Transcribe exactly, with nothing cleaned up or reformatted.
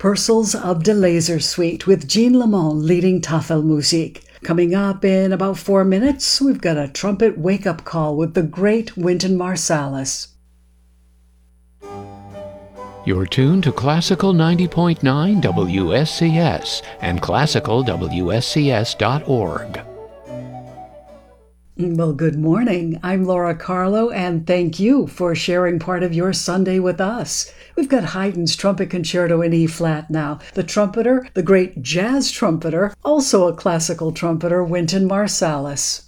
Purcell's of de Laser Suite with Jean Lamont leading Tafelmusik. Coming up in about four minutes, we've got a trumpet wake-up call with the great Wynton Marsalis. You're tuned to Classical ninety point nine W S C S and classical W S C S dot org. Well, good morning. I'm Laura Carlo, and thank you for sharing part of your Sunday with us. We've got Haydn's Trumpet Concerto in E-flat now. The trumpeter, the great jazz trumpeter, also a classical trumpeter, Wynton Marsalis.